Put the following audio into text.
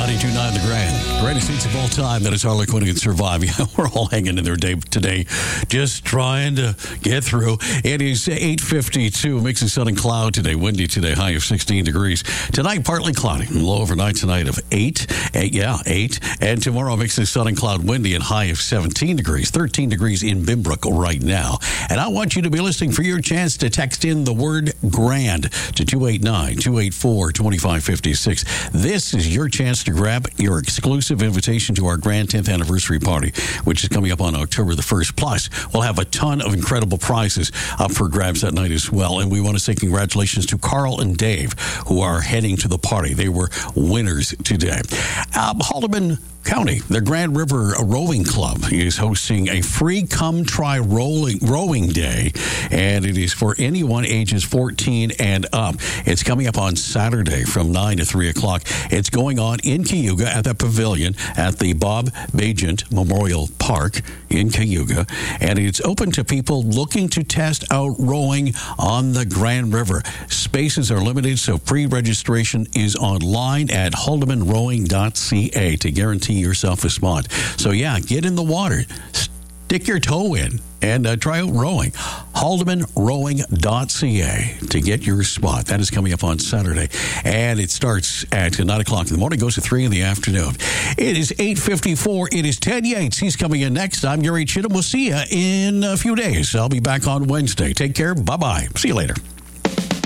92.9 The Grand. Greatest hits of all time. That is Harlequin and Survive. Yeah, we're all hanging in there today, just trying to get through. It is 8:52. Mix of sun and cloud today. Windy today. High of 16 degrees. Tonight, partly cloudy. Low overnight tonight of 8. And tomorrow, mix of sun and cloud. Windy and high of 17 degrees. 13 degrees in Bimbrook right now. And I want you to be listening for your chance to text in the word grand to 289-284-2556. This is your chance to grab your exclusive invitation to our grand 10th anniversary party, which is coming up on October the 1st. Plus, we'll have a ton of incredible prizes up for grabs that night as well. And we want to say congratulations to Carl and Dave, who are heading to the party. They were winners today. Haldeman County, the Grand River Rowing Club is hosting a free come try rowing day, and it is for anyone ages 14 and up. It's coming up on Saturday from 9 to 3 o'clock. It's going on in Cayuga at the Pavilion at the Bob Bagent Memorial Park in Cayuga, and it's open to people looking to test out rowing on the Grand River. Spaces are limited, so pre-registration is online at haldemanrowing.ca to guarantee yourself a spot. So yeah, get in the water, stick your toe in, and try out rowing. haldemanrowing.ca to get your spot. That is coming up on Saturday, and it starts at 9 o'clock in the morning, goes to 3 in the afternoon. It is 8:54. It is Ted Yates. He's coming in next. I'm Gary Chittum. We'll see you in a few days. I'll be back on Wednesday. Take care. Bye-bye. See you later.